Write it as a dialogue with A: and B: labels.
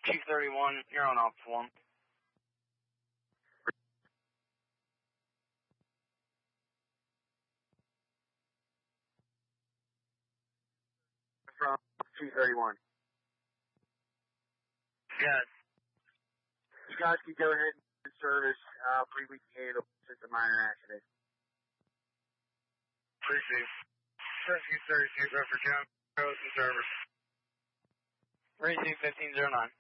A: 231, you're on off one.
B: From 231.
A: Yes.
B: You guys can go ahead and service. I believe we can handle just a minor accident.
A: Appreciate it. Rescue 32, go for John. Coast and service. Rescue 1509.